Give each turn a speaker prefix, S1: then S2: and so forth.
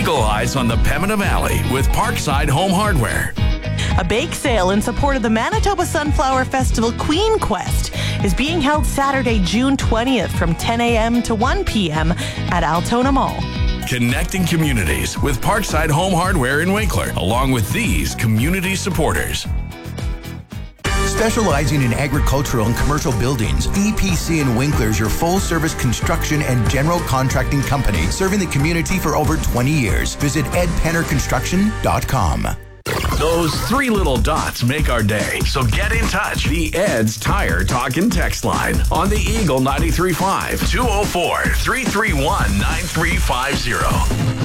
S1: Eagle Eyes on the Pembina Valley with Parkside Home Hardware.
S2: A bake sale in support of the Manitoba Sunflower Festival Queen Quest is being held Saturday, June 20th from 10 a.m. to 1 p.m. at Altona Mall.
S1: Connecting communities with Parkside Home Hardware in Winkler, along with these community supporters.
S3: Specializing in agricultural and commercial buildings, EPC in Winkler is your full-service construction and general contracting company, serving the community for over 20 years. Visit edpennerconstruction.com.
S1: Those three little dots make our day, so get in touch. The Ed's Tire Talk and Text line on the Eagle 93.5 204-331-9350.